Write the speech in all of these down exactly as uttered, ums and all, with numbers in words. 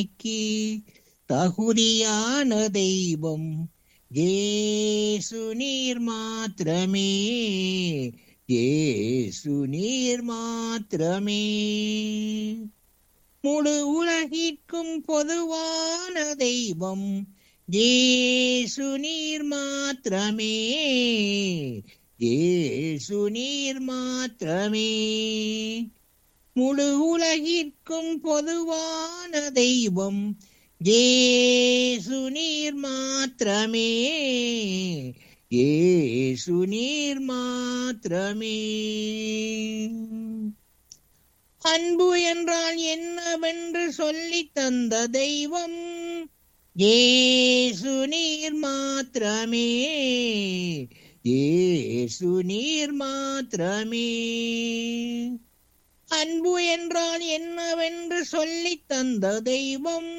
தகுதியான தெய்வம் இயேசு நீர் மாத்திரமே, இயேசு நீர் மாத்திரமே. முழு உலகிற்கும் பொதுவான தெய்வம் இயேசு நீர் மாத்திரமே, இயேசு நீர் மாத்திரமே. முழு உலகிற்கும் பொதுவான தெய்வம் இயேசு நீர் மாத்திரமே, இயேசு நீர் மாத்திரமே. அன்பு என்றால் என்னவென்று சொல்லித் தந்த தெய்வம் இயேசு நீர் மாத்திரமே, இயேசு நீர் மாத்திரமே. அன்பு என்றால் என்னவென்று சொல்லித் தந்த தெய்வம்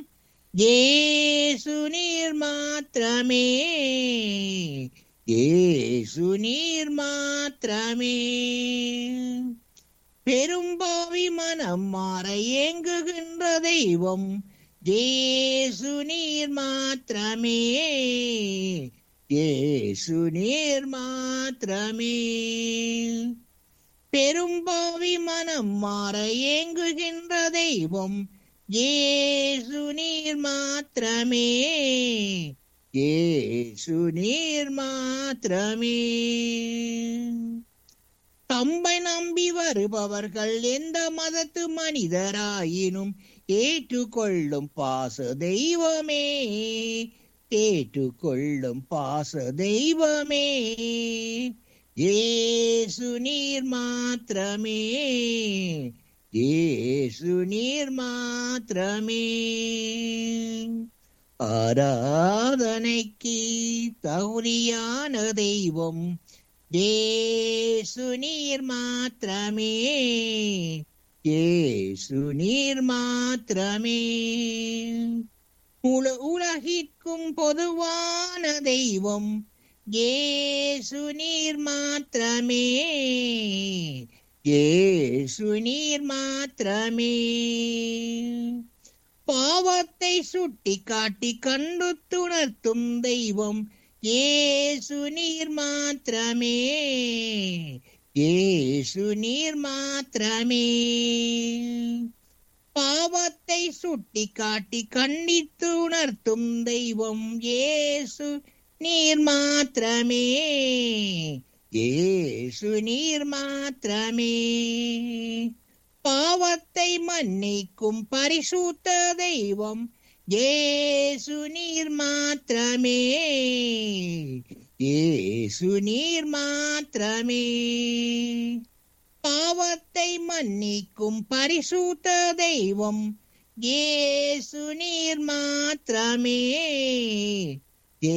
இயேசு நீர் மாத்திரமே, இயேசு நீர் மாத்திரமே. பெரும்பாவி மனம் மாற ஏங்குகின்ற தெய்வம் இயேசு நீர் மாத்திரமே, இயேசு நீர் மாத்திரமே. பெரும்பாவி மனம் மாற ஏங்குகின்ற தெய்வம் இயேசு நீர் மாத்திரமே, இயேசு நீர் மாத்திரமே. தம்மை நம்பி வருபவர்கள் எந்த மதத்து மனிதராயினும் ஏற்றுக்கொள்ளும் பாச தெய்வமே, ஏற்றுக்கொள்ளும் பாச தெய்வமே இயேசு நீர் மாத்திரமே, இயேசு நீர் மாத்திரமே. ஆராதனைக்கு தகுதியான தெய்வம் இயேசு நீர் மாத்திரமே, இயேசு நீர் மாத்திரமே. முழு உலகிற்கும் பொதுவான தெய்வம் இயேசு நீர் மாத்திரமே, இயேசு நீர் மாத்திரமே. பாவத்தை சுட்டி காட்டி கண்டு துணர்த்தும் தெய்வம் இயேசு நீர் மாத்திரமே, இயேசு நீர் மாத்திரமே. பாவத்தை சுட்டி காட்டி கண்டித்து உணர்த்தும் தெய்வம் இயேசு நீர் மாத்திரமே, இயேசு நீர் மாத்திரமே. பாவத்தை மன்னிக்கும் பரிசுத்த தெய்வம் இயேசு நீர் மாத்திரமே, இயேசு நீர் மாத்திரமே. பாவத்தை மன்னிக்கும் பரிசுத்த தெய்வம் இயேசு நீர் மாத்திரமே,